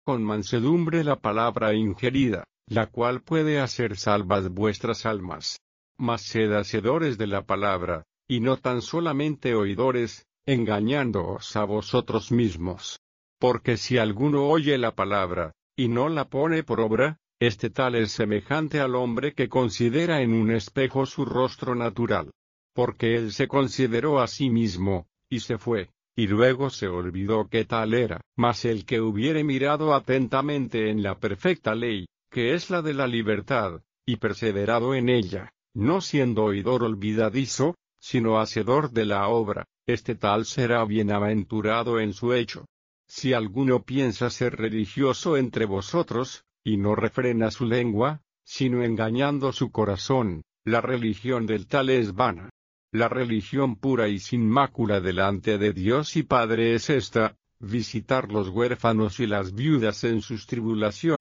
con mansedumbre la palabra ingerida, la cual puede hacer salvas vuestras almas. Mas sed hacedores de la palabra, y no tan solamente oidores, engañándoos a vosotros mismos. Porque si alguno oye la palabra, y no la pone por obra, este tal es semejante al hombre que considera en un espejo su rostro natural. Porque él se consideró a sí mismo, y se fue, y luego se olvidó que tal era. Mas el que hubiere mirado atentamente en la perfecta ley, que es la de la libertad, y perseverado en ella, no siendo oidor olvidadizo, sino hacedor de la obra, este tal será bienaventurado en su hecho. Si alguno piensa ser religioso entre vosotros, y no refrena su lengua, sino engañando su corazón, la religión del tal es vana. La religión pura y sin mácula delante de Dios y Padre es esta: visitar los huérfanos y las viudas en sus tribulaciones,